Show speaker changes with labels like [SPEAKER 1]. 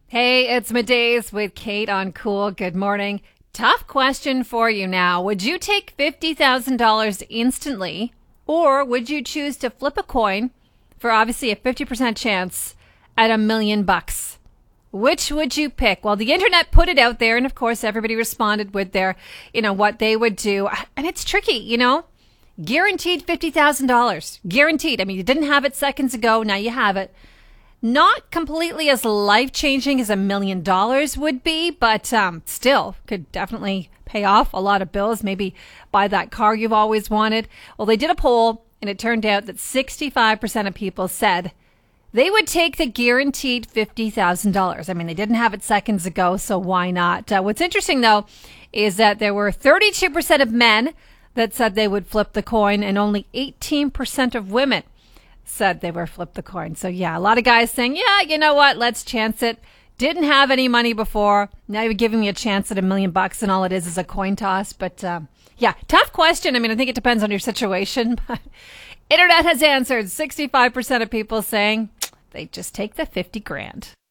[SPEAKER 1] Hey, it's Middays with Kate on Cool. Good morning. Tough question for you now. Would you take $50,000 instantly, or would you choose to flip a coin for obviously a 50% chance at $1,000,000? Which would you pick? Well, the internet put it out there, and of course, everybody responded with their, what they would do. And it's tricky, Guaranteed $50,000. Guaranteed. I mean, you didn't have it seconds ago. Now you have it. Not completely as life-changing as $1,000,000 would be, but still could definitely pay off a lot of bills, maybe buy that car you've always wanted. Well, they did a poll, and it turned out that 65% of people said they would take the guaranteed $50,000. I mean, they didn't have it seconds ago, so why not? What's interesting, though, is that there were 32% of men that said they would flip the coin, and only 18% of women said they were flip the coin. So yeah, a lot of guys saying, yeah, you know what, let's chance it. Didn't have any money before. Now you're giving me a chance at $1,000,000, and all it is a coin toss. But yeah, tough question. I mean, I think it depends on your situation. But internet has answered. 65% of people saying they just take the 50 grand.